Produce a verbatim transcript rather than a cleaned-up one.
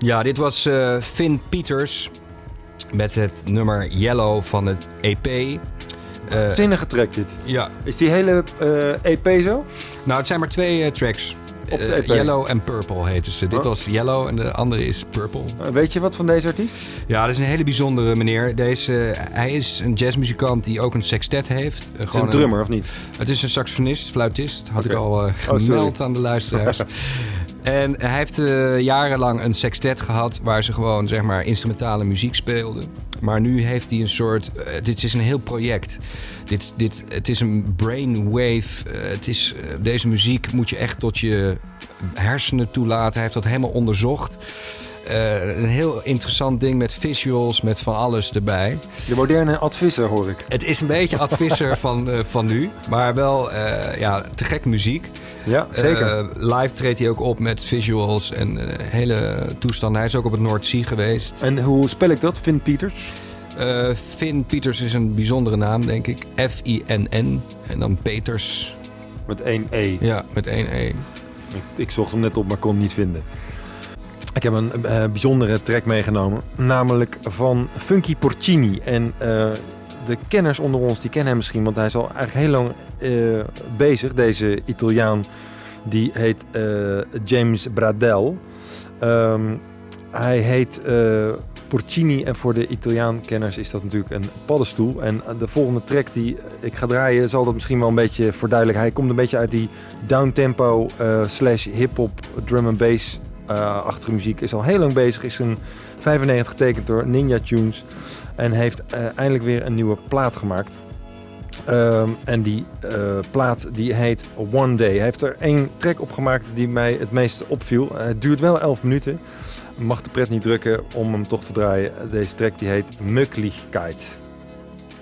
Ja, dit was uh, Finn Peters met het nummer Yellow van het E P. Uh, Zinnige track dit. Ja. Is die hele uh, E P zo? Nou, het zijn maar twee uh, tracks. Op de E P. Uh, Yellow en Purple heten ze. Oh. Dit was Yellow en de andere is Purple. Uh, weet je wat van deze artiest? Ja, dat is een hele bijzondere meneer. Deze, uh, hij is een jazzmuzikant die ook een sextet heeft. Uh, is een drummer, een, of niet? Het is een saxofonist, fluitist. Had okay. ik al uh, gemeld oh, aan de luisteraars. En hij heeft uh, jarenlang een sextet gehad waar ze gewoon, zeg maar, instrumentale muziek speelden. Maar nu heeft hij een soort... Uh, dit is een heel project. Dit, dit, het is een brainwave. Uh, het is, uh, deze muziek moet je echt tot je hersenen toelaten. Hij heeft dat helemaal onderzocht. Uh, een heel interessant ding met visuals, met van alles erbij. De moderne Ad Visser, hoor ik. Het is een beetje Ad Visser van, uh, van nu. Maar wel uh, ja, te gek muziek. Ja, zeker. Uh, live treedt hij ook op met visuals en uh, hele toestanden. Hij is ook op het Noordzee geweest. En hoe spel ik dat, Finn Peters? Uh, Finn Peters is een bijzondere naam, denk ik. F I N N en dan Peters. Met één E? Ja, met één E. Ik, ik zocht hem net op, maar kon hem niet vinden. Ik heb een uh, bijzondere track meegenomen, namelijk van Funky Porcini. En uh, de kenners onder ons, die kennen hem misschien, want hij is al eigenlijk heel lang uh, bezig. Deze Italiaan, die heet uh, James Bradell. Um, hij heet uh, Porcini en voor de Italiaan-kenners is dat natuurlijk een paddenstoel. En de volgende track die ik ga draaien zal dat misschien wel een beetje verduidelijken. Hij komt een beetje uit die downtempo uh, slash hip-hop, drum and bass Uh, achtige muziek, is al heel lang bezig, is een vijfennegentig getekend door Ninja Tunes en heeft uh, eindelijk weer een nieuwe plaat gemaakt. Um, en die uh, plaat die heet One Day. Hij heeft er één track op gemaakt die mij het meest opviel. Uh, het duurt wel elf minuten. Mag de pret niet drukken om hem toch te draaien. Deze track die heet Möglichkeit.